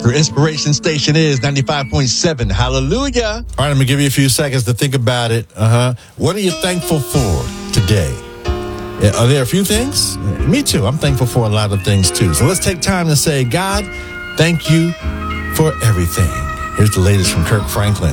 Your inspiration station is 95.7. Hallelujah. All right, I'm going to give you a few seconds to think about it. What are you thankful for today? Are there a few things? Me too. I'm thankful for a lot of things too. So let's take time to say, God, thank you for everything. Here's the latest from Kirk Franklin.